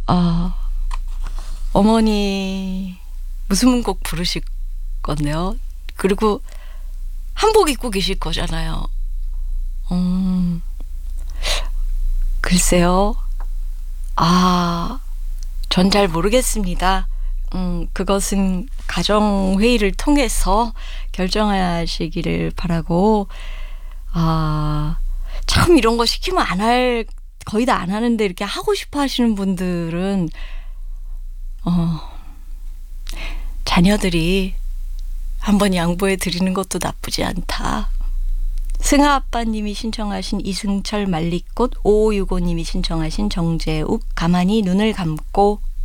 아, 어머니 무슨 곡 부르실 건데요? 그리고 한복 입고 계실 거잖아요. 글쎄요. 아, 전 잘 모르겠습니다. 그것은 가정회의를 통해서 결정하시기를 바라고, 아, 참 이런 거 시키면 거의 다 안 하는데 이렇게 하고 싶어 하시는 분들은, 자녀들이 한번 양보해 드리는 것도 나쁘지 않다. 승아 아빠님이 신청하신 이승철 말리꽃, 5565님이 신청하신 정재욱 가만히 눈을 감고